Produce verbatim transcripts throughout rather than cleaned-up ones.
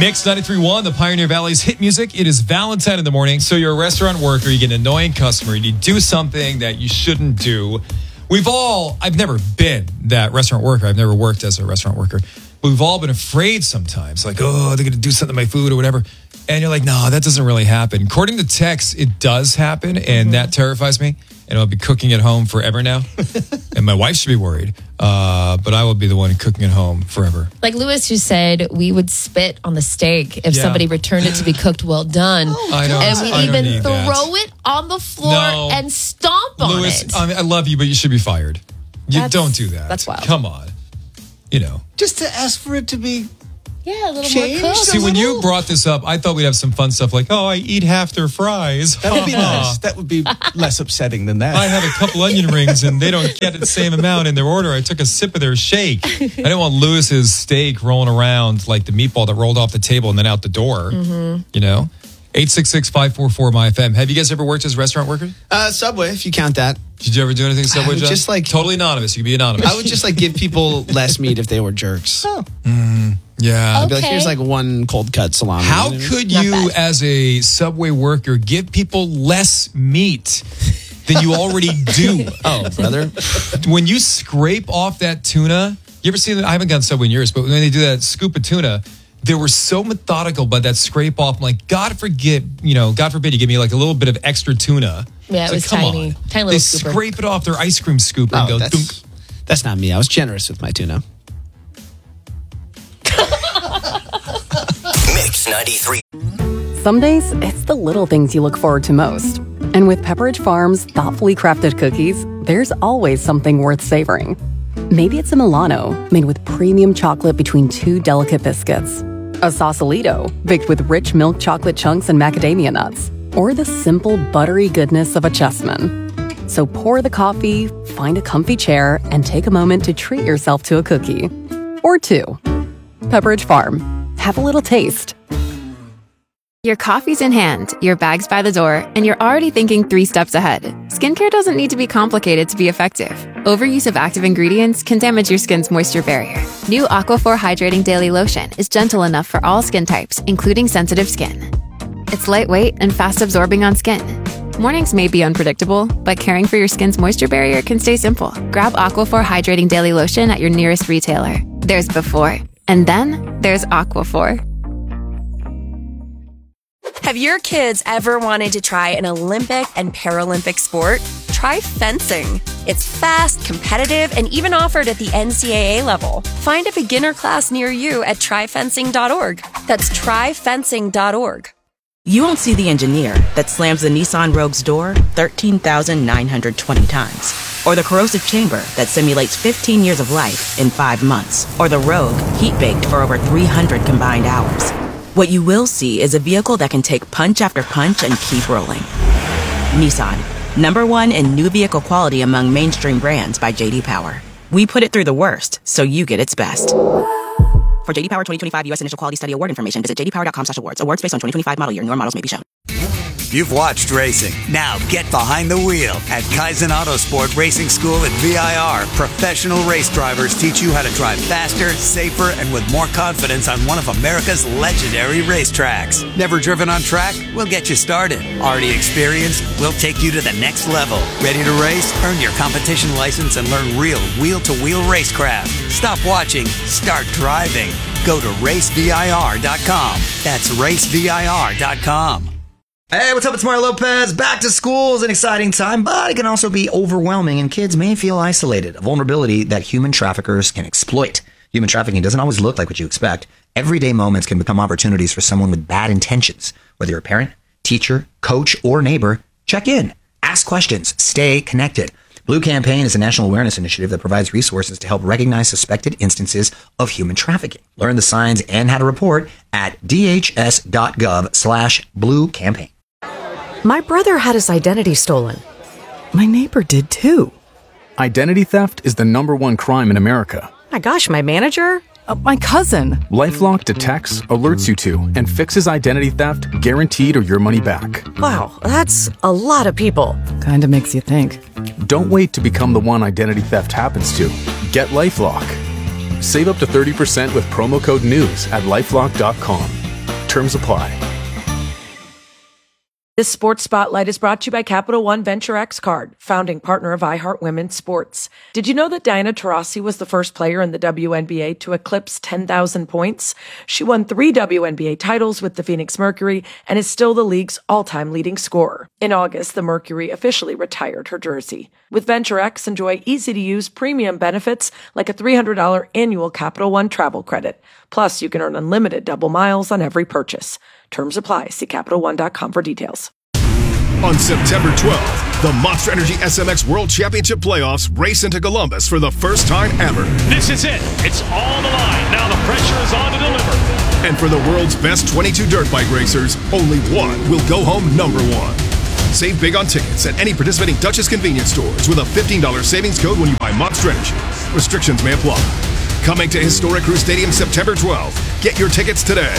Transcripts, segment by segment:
Mix ninety-three point one, the Pioneer Valley's hit music. It is Valentine in the morning. So you're a restaurant worker, you get an annoying customer, and you do something that you shouldn't do. We've all, I've never been that restaurant worker. I've never worked as a restaurant worker. But we've all been afraid sometimes. Like, oh, they're going to do something to my food or whatever. And you're like, no, that doesn't really happen. According to text, it does happen. And mm-hmm. that terrifies me. And I'll be cooking at home forever now. And my wife should be worried. Uh, but I will be the one cooking at home forever. Like Lewis, who said we would spit on the steak if Yeah. somebody returned it to be cooked well done. Oh, I don't- and we I don't even need throw that. it on the floor No. and stomp Lewis, on it. I, mean, I love you, but you should be fired. You That's- don't do that. that's wild. Come on. You know. Just to ask for it to be... Yeah, a little Change more cooked. See, when you brought this up, I thought we'd have some fun stuff like, oh, I eat half their fries. That would be nice. That would be less upsetting than that. I have a couple onion rings and they don't get the same amount in their order. I took a sip of their shake. I didn't want Lewis's steak rolling around like the meatball that rolled off the table and then out the door. Mm-hmm. You know? eight six six, five four four, M Y F M. Have you guys ever worked as restaurant workers? Uh, Subway, if you count that. Did you ever do anything Subway, I would John? just like- Totally anonymous. You can be anonymous. I would just like give people less meat if they were jerks. Oh. yeah. I'd be like, Okay. here's like one cold cut salami. How You know? could Not you, bad. as a Subway worker, give people less meat than you already do? Oh, brother. When you scrape off that tuna, you ever seen that? I haven't gone Subway in years, but when they do that scoop of tuna, they were so methodical by that scrape off. I'm like, God forget, you know, God forbid you give me like a little bit of extra tuna. Yeah, it It's was like, come tiny. on. Tiny They little scooper. scrape it off their ice cream scoop and Oh, go, that's, dunk. that's not me. I was generous with my tuna. Mix ninety-three. Some days, it's the little things you look forward to most. And with Pepperidge Farm's thoughtfully crafted cookies, there's always something worth savoring. Maybe it's a Milano, made with premium chocolate between two delicate biscuits. A Sausalito, baked with rich milk chocolate chunks and macadamia nuts. Or the simple, buttery goodness of a Chessman. So pour the coffee, find a comfy chair, and take a moment to treat yourself to a cookie. Or two. Pepperidge Farm. Have a little taste. Your coffee's in hand, your bag's by the door, and you're already thinking three steps ahead. Skincare doesn't need to be complicated to be effective. Overuse of active ingredients can damage your skin's moisture barrier. New Aquaphor Hydrating Daily Lotion is gentle enough for all skin types, including sensitive skin. It's lightweight and fast absorbing on skin. Mornings may be unpredictable, but caring for your skin's moisture barrier can stay simple. Grab Aquaphor Hydrating Daily Lotion at your nearest retailer. There's before, and then there's Aquaphor. Have your kids ever wanted to try an Olympic and Paralympic sport? Try fencing. It's fast, competitive, and even offered at the N C double A level. Find a beginner class near you at try fencing dot org. That's try fencing dot org. You won't see the engineer that slams the Nissan Rogue's door thirteen thousand nine hundred twenty times. Or the corrosive chamber that simulates fifteen years of life in five months. Or the Rogue heat-baked for over three hundred combined hours. What you will see is a vehicle that can take punch after punch and keep rolling. Nissan, number one in new vehicle quality among mainstream brands by J D Power. We put it through the worst, so you get its best. For J D Power twenty twenty-five U S Initial Quality Study Award information, visit j d power dot com slash awards. Awards based on twenty twenty-five model year. Newer models may be shown. You've watched racing. Now get behind the wheel at Kaizen Autosport Racing School at V I R. Professional race drivers teach you how to drive faster, safer, and with more confidence on one of America's legendary racetracks. Never driven on track? We'll get you started. Already experienced? We'll take you to the next level. Ready to race? Earn your competition license and learn real wheel-to-wheel racecraft. Stop watching. Start driving. Go to race V I R dot com. That's race V I R dot com. Hey, what's up? It's Mario Lopez. Back to school is an exciting time, but it can also be overwhelming, and kids may feel isolated, a vulnerability that human traffickers can exploit. Human trafficking doesn't always look like what you expect. Everyday moments can become opportunities for someone with bad intentions. Whether you're a parent, teacher, coach, or neighbor, check in, ask questions, stay connected. Blue Campaign is a national awareness initiative that provides resources to help recognize suspected instances of human trafficking. Learn the signs and how to report at d h s dot gov slash blue campaign. My brother had his identity stolen. My neighbor did too. Identity theft is the number one crime in America. My gosh, my manager? Uh, my cousin. LifeLock detects, alerts you to, and fixes identity theft guaranteed or your money back. Wow, that's a lot of people. Kinda makes you think. Don't wait to become the one identity theft happens to. Get LifeLock. Save up to thirty percent with promo code NEWS at lifelock dot com. Terms apply. This Sports Spotlight is brought to you by Capital One Venture X Card, founding partner of iHeart Women's Sports. Did you know that Diana Taurasi was the first player in the W N B A to eclipse ten thousand points? She won three W N B A titles with the Phoenix Mercury and is still the league's all-time leading scorer. In August, the Mercury officially retired her jersey. With Venture X, enjoy easy-to-use premium benefits like a three hundred dollars annual Capital One travel credit. Plus, you can earn unlimited double miles on every purchase. Terms apply. See Capital One dot com for details. On September twelfth, the Monster Energy S M X World Championship Playoffs race into Columbus for the first time ever. This is it. It's all the line. Now the pressure is on to deliver. And for the world's best twenty-two dirt bike racers, only one will go home number one. Save big on tickets at any participating Dutchess convenience stores with a fifteen dollars savings code when you buy Monster Energy. Restrictions may apply. Coming to Historic Crew Stadium September twelfth. Get your tickets today.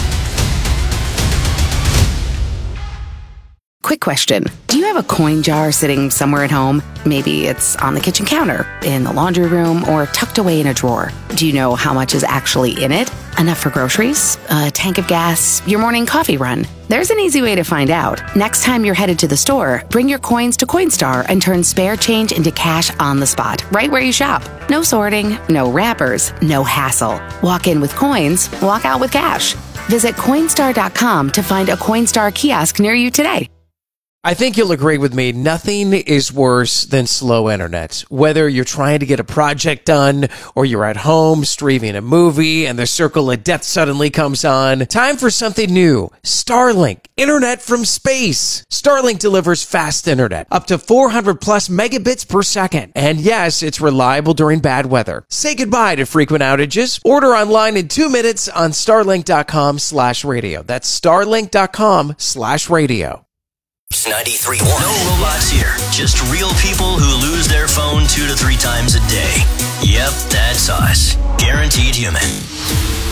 Quick question. Do you have a coin jar sitting somewhere at home? Maybe it's on the kitchen counter, in the laundry room, or tucked away in a drawer. Do you know how much is actually in it? Enough for groceries? A tank of gas? Your morning coffee run? There's an easy way to find out. Next time you're headed to the store, bring your coins to Coinstar and turn spare change into cash on the spot, right where you shop. No sorting, no wrappers, no hassle. Walk in with coins, walk out with cash. Visit Coinstar dot com to find a Coinstar kiosk near you today. I think you'll agree with me, nothing is worse than slow internet. Whether you're trying to get a project done or you're at home streaming a movie and the circle of death suddenly comes on, time for something new. Starlink, internet from space. Starlink delivers fast internet, up to four hundred plus megabits per second. And yes, it's reliable during bad weather. Say goodbye to frequent outages. Order online in two minutes on starlink dot com slash radio. That's starlink dot com slash radio. ninety-three point one. No robots here. Just real people who lose their phone two to three times a day. Yep, that's us. Guaranteed human.